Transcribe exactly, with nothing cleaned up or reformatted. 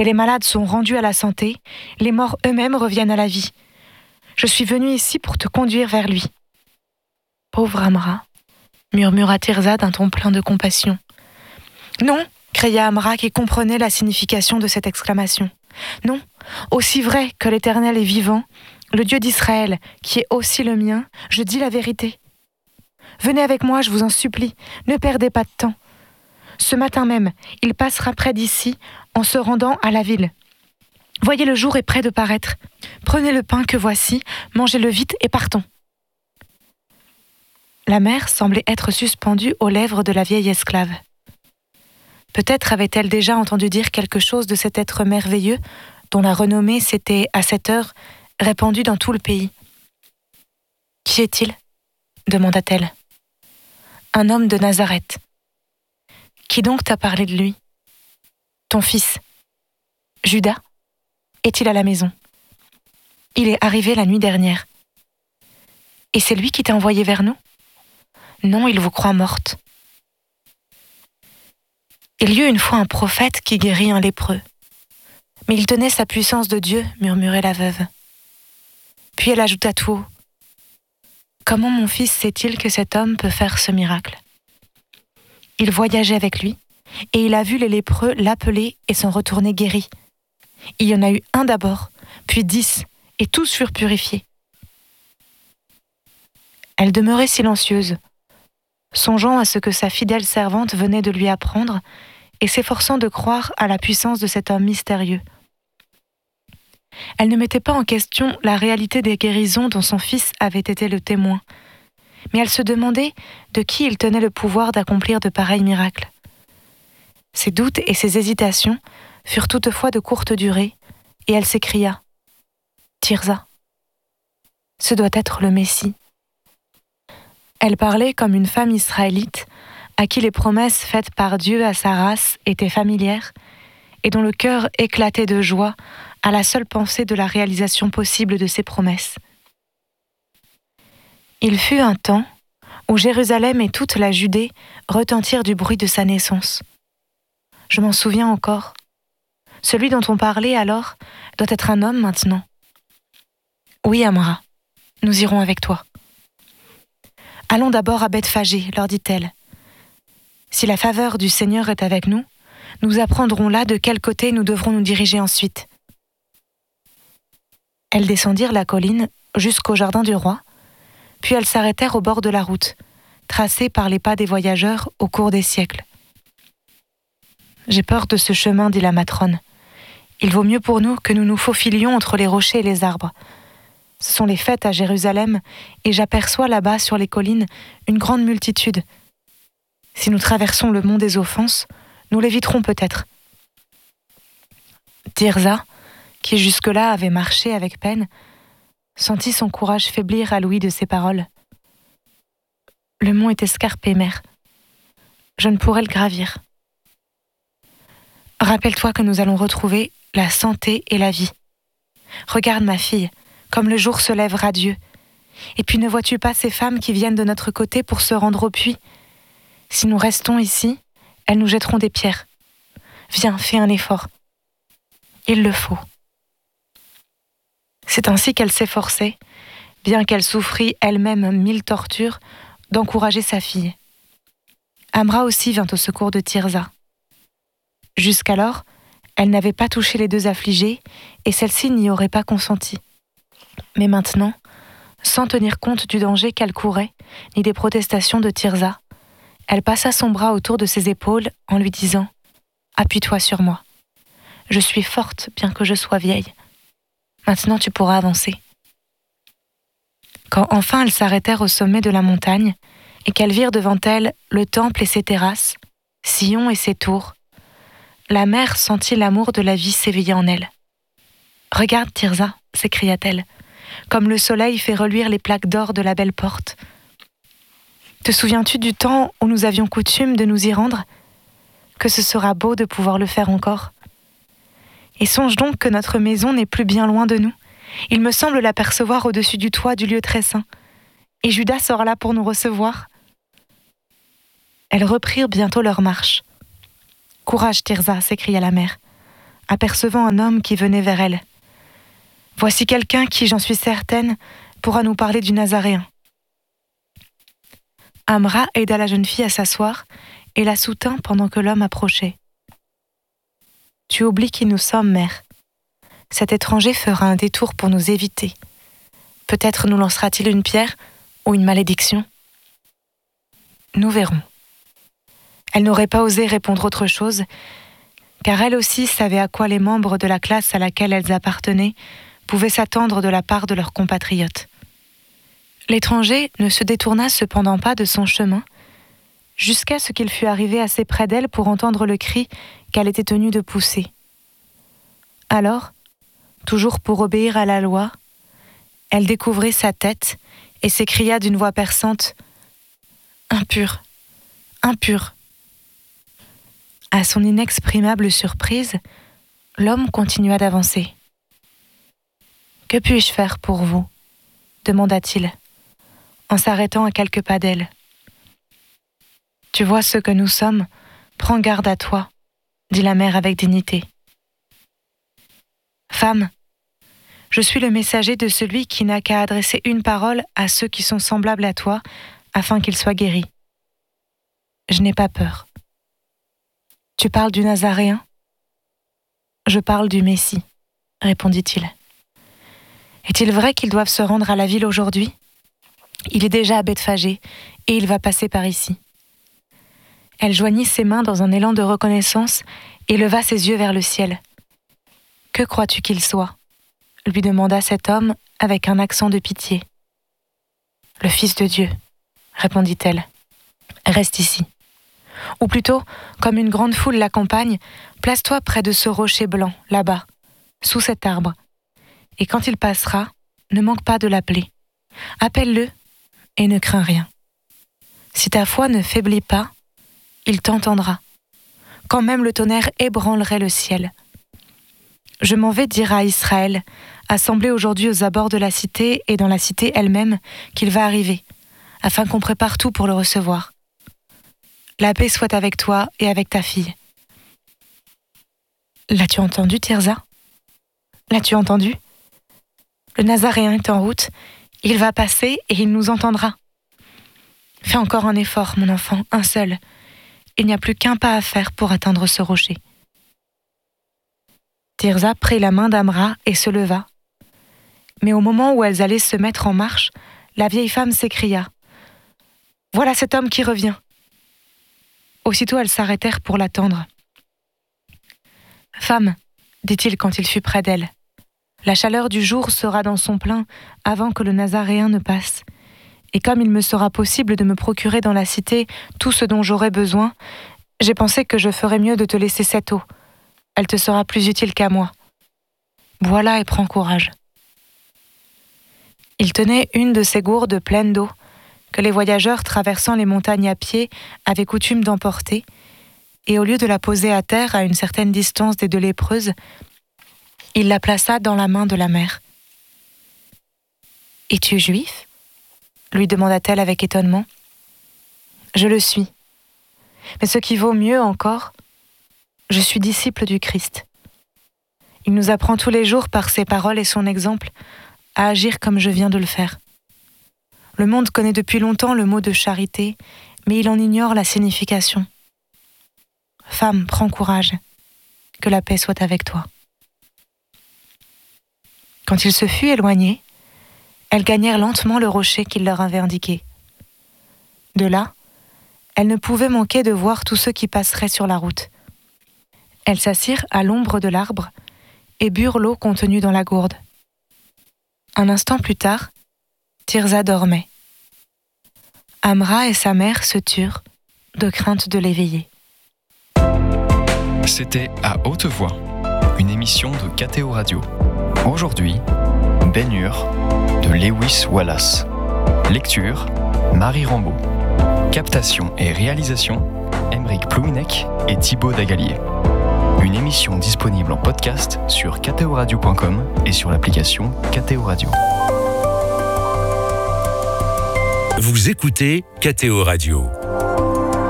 et les malades sont rendus à la santé, les morts eux-mêmes reviennent à la vie. Je suis venue ici pour te conduire vers lui. » « Pauvre Amra !» murmura Tirza d'un ton plein de compassion. « Non !» cria Amra qui comprenait la signification de cette exclamation. « Non, aussi vrai que l'Éternel est vivant, le Dieu d'Israël, qui est aussi le mien, je dis la vérité. Venez avec moi, je vous en supplie, ne perdez pas de temps. Ce matin même, il passera près d'ici en se rendant à la ville. Voyez, le jour est près de paraître. Prenez le pain que voici, mangez-le vite et partons. » La mère semblait être suspendue aux lèvres de la vieille esclave. Peut-être avait-elle déjà entendu dire quelque chose de cet être merveilleux dont la renommée s'était, à cette heure, répandue dans tout le pays. « Qui est-il » demanda-t-elle. « Un homme de Nazareth. »« Qui donc t'a parlé de lui ?»« Ton fils. Judas. Est-il à la maison ? Il est arrivé la nuit dernière. »« Et c'est lui qui t'a envoyé vers nous ? » ?»« Non, il vous croit morte. » Il y eut une fois un prophète qui guérit un lépreux. Mais il tenait sa puissance de Dieu, murmurait la veuve. Puis elle ajouta tout haut. Comment mon fils sait-il que cet homme peut faire ce miracle ? Il voyageait avec lui, et il a vu les lépreux l'appeler et s'en retourner guéris. Il y en a eu un d'abord, puis dix, et tous furent purifiés. Elle demeurait silencieuse, songeant à ce que sa fidèle servante venait de lui apprendre et s'efforçant de croire à la puissance de cet homme mystérieux. Elle ne mettait pas en question la réalité des guérisons dont son fils avait été le témoin, mais elle se demandait de qui il tenait le pouvoir d'accomplir de pareils miracles. Ses doutes et ses hésitations furent toutefois de courte durée, et elle s'écria « Tirza, ce doit être le Messie. » Elle parlait comme une femme israélite à qui les promesses faites par Dieu à sa race étaient familières et dont le cœur éclatait de joie à la seule pensée de la réalisation possible de ses promesses. Il fut un temps où Jérusalem et toute la Judée retentirent du bruit de sa naissance. Je m'en souviens encore. Celui dont on parlait alors doit être un homme maintenant. Oui, Amra, nous irons avec toi. Allons d'abord à Bethphagée, leur dit-elle. Si la faveur du Seigneur est avec nous, nous apprendrons là de quel côté nous devrons nous diriger ensuite. Elles descendirent la colline jusqu'au jardin du roi, puis elles s'arrêtèrent au bord de la route, tracée par les pas des voyageurs au cours des siècles. « J'ai peur de ce chemin, dit la matrone. Il vaut mieux pour nous que nous nous faufilions entre les rochers et les arbres. Ce sont les fêtes à Jérusalem, et j'aperçois là-bas sur les collines une grande multitude. Si nous traversons le mont des offenses, nous l'éviterons peut-être. » Tirza, qui jusque-là avait marché avec peine, sentit son courage faiblir à l'ouïe de ces paroles. « Le mont est escarpé, mère. Je ne pourrais le gravir. Rappelle-toi que nous allons retrouver la santé et la vie. Regarde ma fille, comme le jour se lève radieux. Et puis ne vois-tu pas ces femmes qui viennent de notre côté pour se rendre au puits ? Si nous restons ici, elles nous jetteront des pierres. Viens, fais un effort. Il le faut. » C'est ainsi qu'elle s'efforçait, bien qu'elle souffrit elle-même mille tortures, d'encourager sa fille. Amra aussi vint au secours de Tirza. Jusqu'alors, elle n'avait pas touché les deux affligées et celle-ci n'y aurait pas consenti. Mais maintenant, sans tenir compte du danger qu'elle courait, ni des protestations de Tirza, elle passa son bras autour de ses épaules en lui disant « Appuie-toi sur moi. Je suis forte bien que je sois vieille. Maintenant tu pourras avancer. » Quand enfin elles s'arrêtèrent au sommet de la montagne et qu'elles virent devant elles le temple et ses terrasses, Sion et ses tours, la mère sentit l'amour de la vie s'éveiller en elle. « Regarde, Tirza, s'écria-t-elle, comme le soleil fait reluire les plaques d'or de la belle porte. Te souviens-tu du temps où nous avions coutume de nous y rendre ? Que ce sera beau de pouvoir le faire encore. Et songe donc que notre maison n'est plus bien loin de nous. Il me semble l'apercevoir au-dessus du toit du lieu très saint. Et Judas sera là pour nous recevoir. » Elles reprirent bientôt leur marche. « Courage, Tirza, s'écria la mère. apercevant un homme qui venait vers elle. « Voici quelqu'un qui, j'en suis certaine, pourra nous parler du Nazaréen. » Amra aida la jeune fille à s'asseoir et la soutint pendant que l'homme approchait. « Tu oublies qui nous sommes, mère. Cet étranger fera un détour pour nous éviter. Peut-être nous lancera-t-il une pierre ou une malédiction. Nous verrons. » Elle n'aurait pas osé répondre autre chose, car elle aussi savait à quoi les membres de la classe à laquelle elles appartenaient pouvaient s'attendre de la part de leurs compatriotes. L'étranger ne se détourna cependant pas de son chemin, jusqu'à ce qu'il fût arrivé assez près d'elle pour entendre le cri qu'elle était tenue de pousser. Alors, toujours pour obéir à la loi, elle découvrit sa tête et s'écria d'une voix perçante « Impur, impur !» À son inexprimable surprise, l'homme continua d'avancer. « Que puis-je faire pour vous ?» demanda-t-il, en s'arrêtant à quelques pas d'elle. « Tu vois ce que nous sommes, prends garde à toi, » dit la mère avec dignité. « Femme, je suis le messager de celui qui n'a qu'à adresser une parole à ceux qui sont semblables à toi, afin qu'ils soient guéris. Je n'ai pas peur. » « Tu parles du Nazaréen ? » ?»« Je parle du Messie, » répondit-il. « Est-il vrai qu'ils doivent se rendre à la ville aujourd'hui ? Il est déjà à Bethphagée et il va passer par ici. » Elle joignit ses mains dans un élan de reconnaissance et leva ses yeux vers le ciel. « Que crois-tu qu'il soit ? » lui demanda cet homme avec un accent de pitié. « Le Fils de Dieu, » répondit-elle. « Reste ici. Ou plutôt, comme une grande foule l'accompagne, place-toi près de ce rocher blanc, là-bas, sous cet arbre. Et quand il passera, ne manque pas de l'appeler. Appelle-le et ne crains rien. Si ta foi ne faiblit pas, il t'entendra, quand même le tonnerre ébranlerait le ciel. Je m'en vais dire à Israël, assemblé aujourd'hui aux abords de la cité et dans la cité elle-même, qu'il va arriver, afin qu'on prépare tout pour le recevoir. La paix soit avec toi et avec ta fille. » L'as-tu entendu, Tirza ? L'as-tu entendu ? Le Nazaréen est en route, il va passer et il nous entendra. Fais encore un effort, mon enfant, un seul. Il n'y a plus qu'un pas à faire pour atteindre ce rocher. Tirza prit la main d'Amra et se leva. Mais au moment où elles allaient se mettre en marche, la vieille femme s'écria « Voilà cet homme qui revient !» Aussitôt elles s'arrêtèrent pour l'attendre. « Femme, dit-il quand il fut près d'elle, la chaleur du jour sera dans son plein avant que le Nazaréen ne passe. Et comme il me sera possible de me procurer dans la cité tout ce dont j'aurai besoin, j'ai pensé que je ferais mieux de te laisser cette eau. Elle te sera plus utile qu'à moi. Bois-la et prends courage. » Il tenait une de ces gourdes pleines d'eau que les voyageurs traversant les montagnes à pied avaient coutume d'emporter, et au lieu de la poser à terre à une certaine distance des deux lépreuses, il la plaça dans la main de la mère. « Es-tu juif ?» lui demanda-t-elle avec étonnement. « Je le suis. Mais ce qui vaut mieux encore, je suis disciple du Christ. Il nous apprend tous les jours par ses paroles et son exemple à agir comme je viens de le faire. Le monde connaît depuis longtemps le mot de charité, mais il en ignore la signification. Femme, prends courage, que la paix soit avec toi. » Quand il se fut éloigné, elles gagnèrent lentement le rocher qu'il leur avait indiqué. De là, elles ne pouvaient manquer de voir tous ceux qui passeraient sur la route. Elles s'assirent à l'ombre de l'arbre et burent l'eau contenue dans la gourde. Un instant plus tard, Tirza dormait. Amra et sa mère se turent, de crainte de l'éveiller. C'était À Haute Voix, une émission de K T O Radio. Aujourd'hui, Ben-Hur de Lewis Wallace. Lecture, Marie Rambaud. Captation et réalisation, Aymeric Plouinec et Thibaut Dagalier. Une émission disponible en podcast sur k t o radio point com et sur l'application K T O Radio. Vous écoutez K T O Radio.